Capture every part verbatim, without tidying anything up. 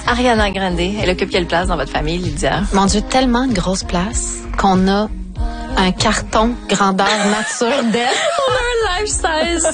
Ariana Grande, elle occupe quelle place dans votre famille, Lydia? Mon Dieu, tellement de grosse place qu'on a un carton grandeur nature d'elle. On a un life size.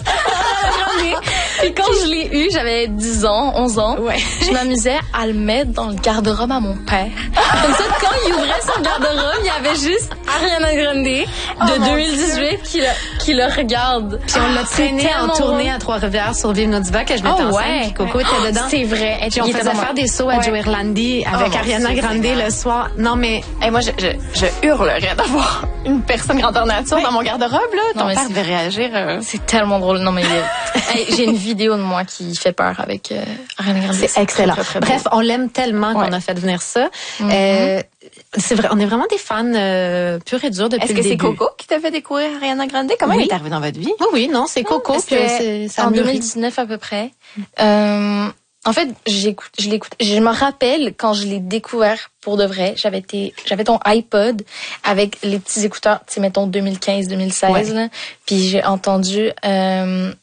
Puis quand je l'ai eu, j'avais dix ans, onze ans. Ouais. Je m'amusais à le mettre dans le garde-robe à mon père. Comme ça, quand il ouvrait son garde-robe, il y avait juste Ariana Grande de oh deux mille dix-huit qui le, qui le regarde. Puis on l'a traîné en tournée à Trois-Rivières sur Vive notre diva que je mettais oh, enceinte. Ouais. Puis Coco était oh, dedans. C'est vrai. Et puis on faisait faire des sauts à ouais. Joe Irlandi avec oh, Ariana Grande le soir. Non mais, hey, moi je, je, je hurlerais d'avoir une personne grandeur nature ouais. dans mon garde-robe là. Ton non, père devait réagir. Euh... C'est tellement drôle. Non mais hey, j'ai une vidéo de moi qui fait peur avec euh, Ariana Grande. C'est excellent. Très, très, très Bref, on l'aime tellement ouais. qu'on a fait venir ça. Mm-hmm. Euh, c'est vrai, on est vraiment des fans euh, purs et durs depuis Est-ce le que début. c'est Coco qui t'a fait découvrir Ariana Grande? Comment oui. elle est arrivée dans votre vie? Oui, oui, non, c'est Coco. Oh, c'est, c'est en deux mille dix-neuf à peu près. Euh, en fait, j'écoute, je l'écoute. Je me rappelle quand je l'ai découvert pour de vrai. J'avais été, j'avais ton iPod avec les petits écouteurs, tu sais, mettons deux mille quinze, deux mille seize. Ouais. Là, puis j'ai entendu euh,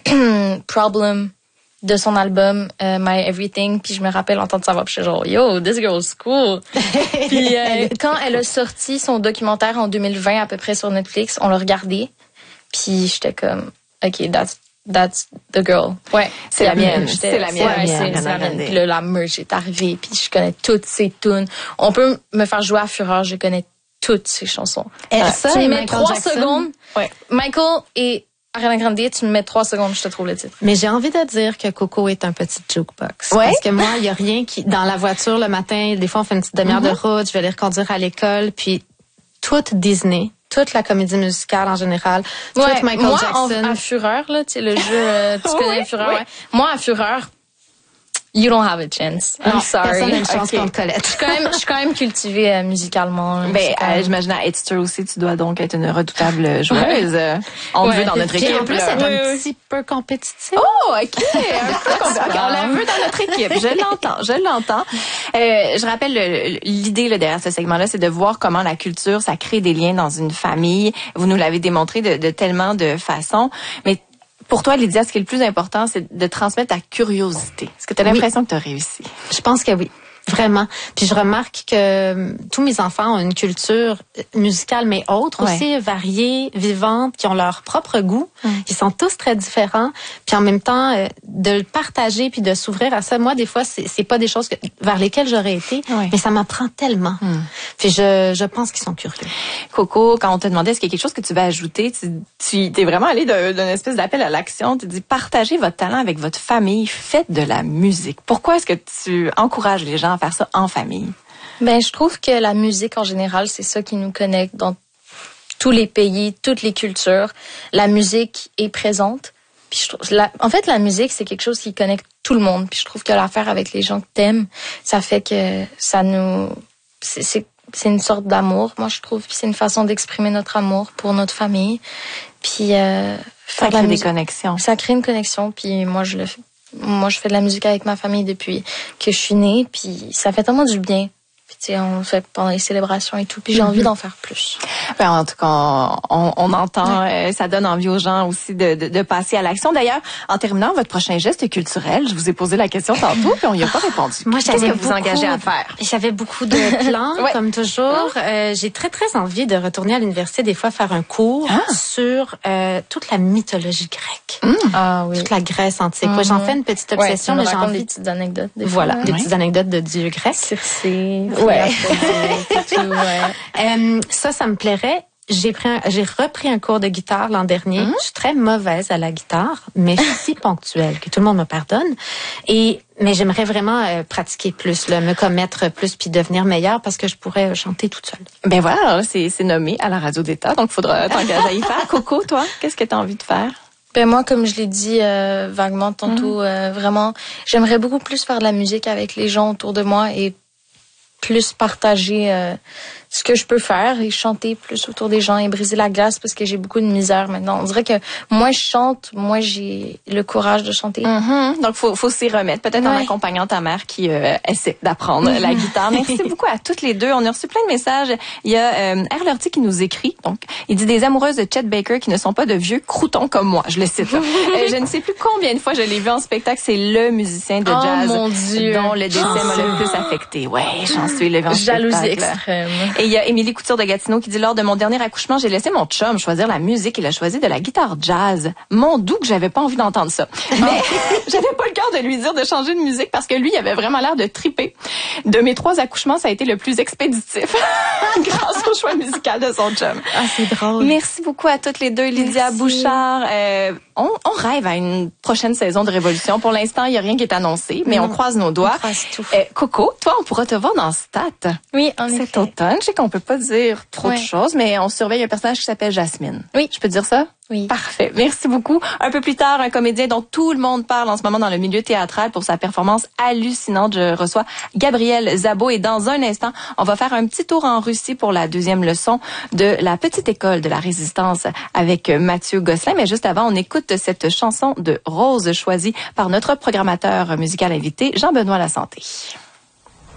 Problem de son album uh, My Everything, puis je me rappelle entendre sa voix, puis je suis genre yo, this girl's cool. Puis euh, quand elle a sorti son documentaire en deux mille vingt à peu près sur Netflix, on l'a regardé, puis j'étais comme ok, that's that's the girl. Ouais, c'est, c'est la mienne, c'est la mienne. Ouais, c'est, c'est la mienne. Puis là, la merch est arrivée, puis je connais toutes ses tunes. On peut me faire jouer à Fureur, je connais toutes ses chansons. Et ouais. ça, tu et mets trois Jackson. secondes. Ouais. Michael et Ariana Grande, tu me mets trois secondes, je te trouve le titre. Mais j'ai envie de dire que Coco est un petit jukebox. Ouais? Parce que moi, il y a rien qui, dans la voiture le matin, des fois on fait une petite demi-heure mm-hmm. de route, je vais les reconduire à l'école, puis toute Disney, toute la comédie musicale en général, ouais, toute Michael moi, Jackson. Moi, à Fureur, là, tu sais, le jeu, euh, tu connais oui, Fureur, oui. ouais. Moi, à Fureur, you don't have a chance. I'm non, sorry. Personne n'a une chance okay. contre Colette. Je suis quand même, je suis quand même cultivée euh, musicalement. Ben, euh, même... j'imagine à Edster aussi, tu dois donc être une redoutable joueuse. ouais. On te veut dans notre équipe. Et en plus, là. c'est oui, un oui. petit peu compétitif. Oh, ok. Un peu compétitif. Okay, on la veut dans notre équipe. Je l'entends, je l'entends. Euh, je rappelle le, l'idée là, derrière ce segment-là, c'est de voir comment la culture, ça crée des liens dans une famille. Vous nous l'avez démontré de, de tellement de façons. Mais pour toi, Lydia, ce qui est le plus important, c'est de transmettre ta curiosité. Est-ce que tu as l'impression oui. que tu as réussi? Je pense que oui. Vraiment. Puis je remarque que tous mes enfants ont une culture musicale, mais autre ouais. aussi, variée, vivante, qui ont leur propre goût. Mm. Ils sont tous très différents. Puis en même temps, euh, de le partager puis de s'ouvrir à ça. Moi, des fois, c'est, c'est pas des choses que, vers lesquelles j'aurais été, ouais. mais ça m'apprend tellement. Mm. Puis je, je pense qu'ils sont curieux. Coco, quand on te demandait est-ce qu'il y a quelque chose que tu veux ajouter, tu, tu t'es vraiment allé d'un, d'un espèce d'appel à l'action. Tu dis partagez votre talent avec votre famille, faites de la musique. Pourquoi est-ce que tu encourages les gens à faire ça en famille? Ben, je trouve que la musique en général, c'est ça qui nous connecte dans tous les pays, toutes les cultures. La musique est présente. Puis je trouve, la, en fait, la musique, c'est quelque chose qui connecte tout le monde. Puis je trouve que l'affaire avec les gens que t'aimes, ça fait que ça nous, c'est, c'est, c'est une sorte d'amour, moi je trouve. Puis c'est une façon d'exprimer notre amour pour notre famille. Puis euh, ça crée des connexions. Ça crée une connexion. Puis moi je le fais. Moi, je fais de la musique avec ma famille depuis que je suis née, puis ça fait tellement du bien. Puis tu sais, on fait pendant les célébrations et tout, puis j'ai mm-hmm. envie d'en faire plus. Ben, en tout cas, on, on entend, ouais. euh, ça donne envie aux gens aussi de, de, de passer à l'action. D'ailleurs, en terminant, votre prochain geste culturel, je vous ai posé la question tantôt, puis on n'y a pas répondu. Moi, qu'est-ce que vous engagez à faire? J'avais beaucoup de plans, ouais. comme toujours. Euh, j'ai très, très envie de retourner à l'université, des fois faire un cours ah. sur euh, toute la mythologie grecque. Mm. Ah oui. Toute la Grèce antique. Mm-hmm. Ouais, j'en fais une petite obsession, ouais, mais j'ai envie des petites anecdotes. Des voilà, fois, des ouais. petites anecdotes de dieux grecs. Circé. Ouais. tout, ouais. Euh, ça, ça me plairait. J'ai pris, un, j'ai repris un cours de guitare l'an dernier. Mm-hmm. Je suis très mauvaise à la guitare, mais je suis si ponctuelle que tout le monde me pardonne. Et mais j'aimerais vraiment euh, pratiquer plus, là, me commettre plus, puis devenir meilleure parce que je pourrais chanter toute seule. Ben voilà, alors c'est, c'est nommé à la radio d'État, donc il faudra t'engager à y faire. Coco, toi, qu'est-ce que tu as envie de faire? Ben moi, comme je l'ai dit euh, vaguement tantôt, mm-hmm. euh, vraiment, j'aimerais beaucoup plus faire de la musique avec les gens autour de moi et plus partager euh, ce que je peux faire et chanter plus autour des gens et briser la glace parce que j'ai beaucoup de misère maintenant. On dirait que moins je chante, moins j'ai le courage de chanter. Mm-hmm. Donc, faut, faut s'y remettre. Peut-être ouais. en accompagnant ta mère qui euh, essaie d'apprendre mm-hmm. la guitare. Merci beaucoup à toutes les deux. On a reçu plein de messages. Il y a euh, R. Lortie qui nous écrit. Donc, il dit des amoureuses de Chet Baker qui ne sont pas de vieux croutons comme moi. Je le cite. Là. euh, je ne sais plus combien de fois je l'ai vu en spectacle. C'est le musicien de jazz oh, mon Dieu. dont le décès m'a le plus affecté. Ouais, j'en suis le grand Jalousie spectacle. extrême. Et il y a Émilie Couture de Gatineau qui dit lors de mon dernier accouchement, j'ai laissé mon chum choisir la musique. Il a choisi de la guitare jazz. Mon doux que j'avais pas envie d'entendre ça. Mais j'avais pas le cœur de lui dire de changer de musique parce que lui, il avait vraiment l'air de triper. De mes trois accouchements, ça a été le plus expéditif grâce au choix musical de son chum. Ah, c'est drôle. Merci beaucoup à toutes les deux, Lydia Merci. Bouchard. Euh, on, on rêve à une prochaine saison de Révolution. Pour l'instant, il y a rien qui est annoncé, mais mmh. on croise nos doigts. On croise tout. Euh, Coco, toi, on pourra te voir dans Stat. Oui, en Cet effet. automne. Je sais qu'on peut pas dire trop ouais. de choses, mais on surveille un personnage qui s'appelle Jasmine. Oui. Je peux dire ça? Oui. Parfait. Merci beaucoup. Un peu plus tard, un comédien dont tout le monde parle en ce moment dans le milieu théâtral pour sa performance hallucinante. Je reçois Gabriel Szabo et dans un instant, on va faire un petit tour en Russie pour la deuxième leçon de la petite école de la résistance avec Mathieu Gosselin. Mais juste avant, on écoute cette chanson de Rose choisie par notre programmateur musical invité, Jean-Benoît Lasanté.